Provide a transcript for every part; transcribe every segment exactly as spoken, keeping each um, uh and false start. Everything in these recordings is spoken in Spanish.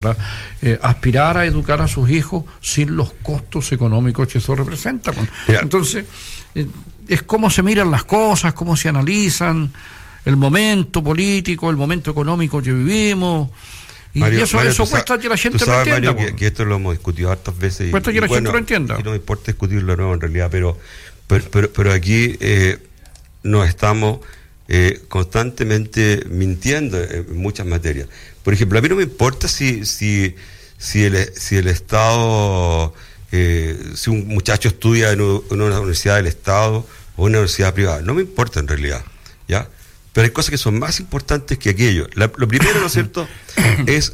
sepa, eh, aspirar a educar a sus hijos sin los costos económicos que eso representa. Yeah. Entonces, eh, es cómo se miran las cosas, cómo se analizan, el momento político, el momento económico que vivimos. Y Mario, eso, Mario, eso cuesta sabes, que la gente sabes, lo entienda. Mario, que, que esto lo hemos discutido hartas veces. Cuesta y, que la y gente bueno, lo entienda. Y no me importa discutirlo de nuevo en realidad, pero, pero, pero, pero aquí eh, nos estamos eh, constantemente mintiendo en muchas materias. Por ejemplo, a mí no me importa si, si, si, el, si el Estado, eh, si un muchacho estudia en una universidad del Estado o una universidad privada. No me importa en realidad, ¿ya? Pero hay cosas que son más importantes que aquello. La, lo primero, ¿no es cierto?, es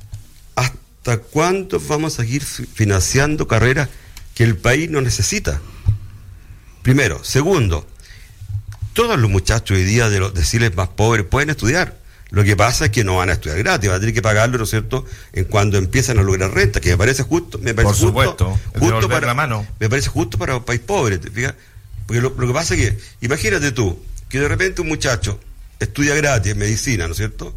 hasta cuándo vamos a seguir financiando carreras que el país no necesita. Primero. Segundo, todos los muchachos hoy día de los deciles más pobres pueden estudiar. Lo que pasa es que no van a estudiar gratis, van a tener que pagarlo, ¿no es cierto?, en cuando empiezan a lograr renta, que me parece justo, me parece Por supuesto, justo, justo para la mano. Me parece justo para un país pobre, ¿te fijas? Porque lo, lo que pasa es que, imagínate tú, que de repente un muchacho estudia gratis en medicina, ¿no es cierto?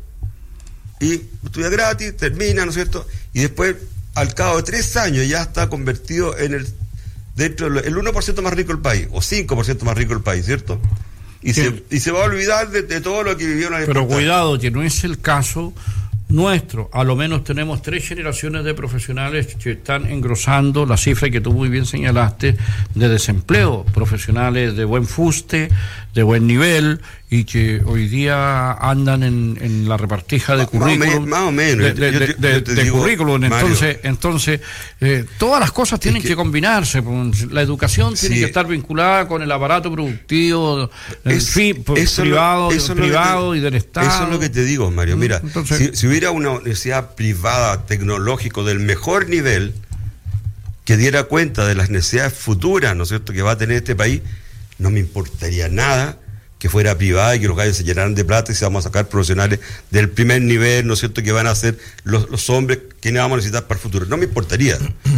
Y estudia gratis, termina, ¿no es cierto? Y después, al cabo de tres años, ya está convertido en el dentro del uno por ciento más rico del país, o cinco por ciento más rico del país, ¿cierto? Y, sí. se, y se va a olvidar de, de todo lo que vivió en la Pero cuidado, que no es el caso nuestro. A lo menos tenemos tres generaciones de profesionales que están engrosando la cifra que tú muy bien señalaste de desempleo, profesionales de buen fuste, de buen nivel, y que hoy día andan en, en la repartija de currículum, más o menos, de, de, de, de, de, de currículum. Entonces, entonces eh, todas las cosas tienen es que, que combinarse. La educación sí. tiene que estar vinculada con el aparato productivo, el es, fin, privado, lo, privado te, y del Estado. Eso es lo que te digo, Mario. Mira, entonces, si, si hubiera una universidad privada tecnológico del mejor nivel que diera cuenta de las necesidades futuras, ¿no es cierto?, que va a tener este país, no me importaría nada que fuera privada y que los gallos se llenaran de plata y se vamos a sacar profesionales del primer nivel, ¿no es cierto?, que van a ser los, los hombres que vamos a necesitar para el futuro. No me importaría.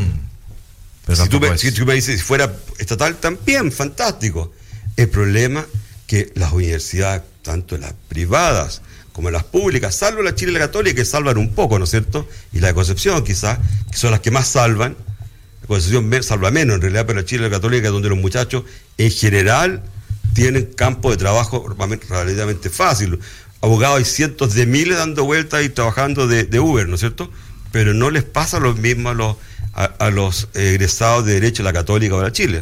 Pero si, tú me, si tú me dices, si fuera estatal, también, fantástico. El problema que las universidades, tanto las privadas como las públicas, salvo la Chile y la Católica, que salvan un poco, ¿no es cierto?, y la de Concepción quizás, que son las que más salvan. La Concepción salva menos en realidad, pero la Chile y la Católica es donde los muchachos en general tienen campo de trabajo relativamente fácil. Abogados hay cientos de miles dando vueltas y trabajando de, de Uber, ¿no es cierto? Pero no les pasa lo mismo a los, a, a los egresados de Derecho de la Católica o de la Chile.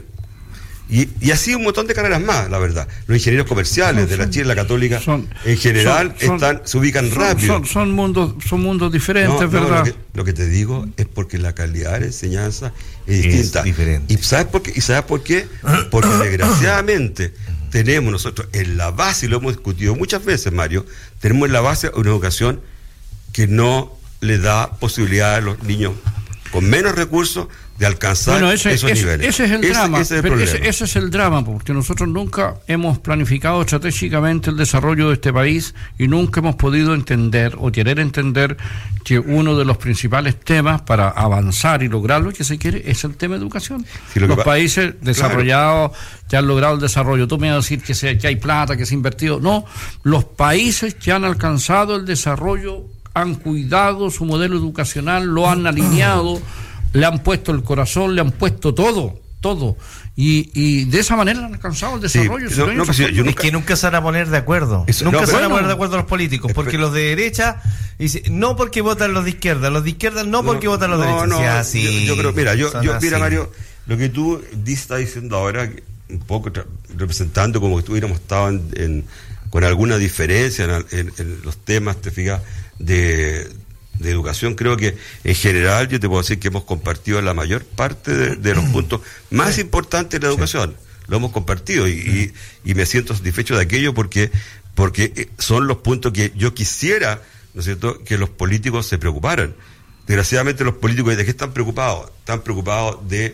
Y, y así un montón de carreras más, la verdad. Los ingenieros comerciales son, de la Chile y la Católica son, en general son, están, se ubican son, rápido. Son, son mundos, son mundos diferentes, no, no, ¿verdad? Lo que, lo que te digo es porque la calidad de la enseñanza es distinta. Es diferente. ¿Y sabes por qué? ¿Y sabes por qué? Porque desgraciadamente tenemos nosotros en la base, y lo hemos discutido muchas veces, Mario, tenemos en la base una educación que no le da posibilidad a los niños con menos recursos de alcanzar bueno, ese, esos ese, niveles. Ese es el ese, drama, ese, es el pero problema. Ese, ese es el drama, porque nosotros nunca hemos planificado estratégicamente el desarrollo de este país y nunca hemos podido entender o querer entender que uno de los principales temas para avanzar y lograr lo que se quiere es el tema de educación. Sí, los países desarrollados claro. que han logrado el desarrollo, tú me vas a decir que, se, que hay plata, que se ha invertido, no, los países que han alcanzado el desarrollo han cuidado su modelo educacional, lo han alineado, le han puesto el corazón, le han puesto todo, todo. Y, y de esa manera han alcanzado el desarrollo. Sí, no, no, pues, yo nunca, es que nunca se van a poner de acuerdo. Eso, nunca no, se van bueno, a poner de acuerdo los políticos, porque pero, los de derecha, dice, no porque votan los de izquierda, los de izquierda no, no porque votan los de derecha. No, no, así, yo, yo creo, mira, yo, yo mira, Mario, lo que tú estás diciendo ahora, un poco tra- representando como que estuviéramos estado en, en, con alguna diferencia en, en, en los temas, te fijas, de... de educación, creo que en general yo te puedo decir que hemos compartido la mayor parte de, de los puntos más importantes de la educación, sí. Lo hemos compartido y, y, y me siento satisfecho de aquello porque, porque son los puntos que yo quisiera, ¿no es cierto?, que los políticos se preocuparan. Desgraciadamente los políticos, ¿de qué están preocupados? Están preocupados de,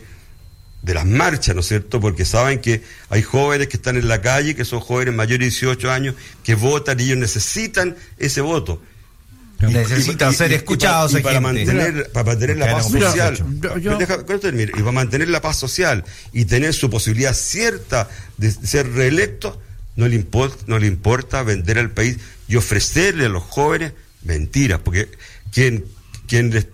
de las marchas, ¿no es cierto?, porque saben que hay jóvenes que están en la calle, que son jóvenes mayores de dieciocho años, que votan y ellos necesitan ese voto. Necesitan y, ser y, escuchados y para, y para mantener para mantener la paz social yo, yo, deja, y para mantener la paz social y tener su posibilidad cierta de ser reelecto, no le importa no le importa vender al país y ofrecerle a los jóvenes mentiras, porque quien quien les